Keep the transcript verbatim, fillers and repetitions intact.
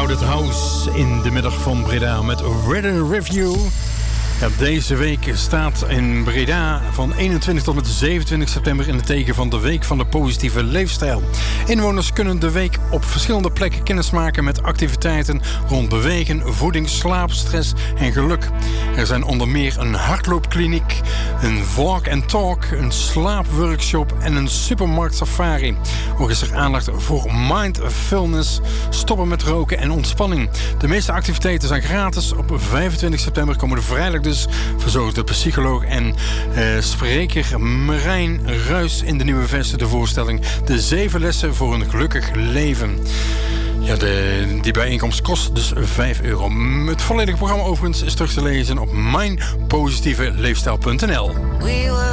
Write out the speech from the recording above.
Crowded House in de middag van Breda met Weather Review. Ja, deze week staat in Breda van eenentwintig tot met zevenentwintig september in het teken van de Week van de Positieve Leefstijl. Inwoners kunnen de week op verschillende plekken kennismaken met activiteiten rond bewegen, voeding, slaap, stress en geluk. Er zijn onder meer een hardloopkliniek, een walk and talk, een slaapworkshop en een supermarkt safari. Ook is er aandacht voor mindfulness, stoppen met roken en ontspanning. De meeste activiteiten zijn gratis. Op vijfentwintig september komen de vrijdag dus verzorgt de psycholoog en uh, spreker Marijn Ruis in de Nieuwe Vesten de voorstelling De Zeven Lessen voor een Gelukkig Leven. Ja, de, die bijeenkomst kost dus vijf euro. Het volledige programma overigens is terug te lezen op mijn positieve leefstijl punt n l.